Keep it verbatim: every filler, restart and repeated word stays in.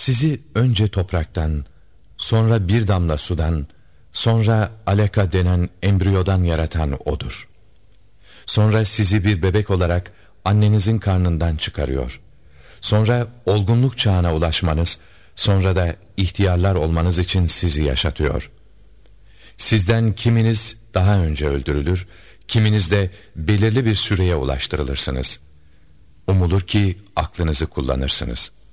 Sizi önce topraktan, sonra bir damla sudan, sonra alaka denen embriyodan yaratan O'dur. Sonra sizi bir bebek olarak annenizin karnından çıkarıyor. Sonra olgunluk çağına ulaşmanız, sonra da ihtiyarlar olmanız için sizi yaşatıyor. Sizden kiminiz daha önce öldürülür, kiminiz de belirli bir süreye ulaştırılırsınız. Umulur ki aklınızı kullanırsınız.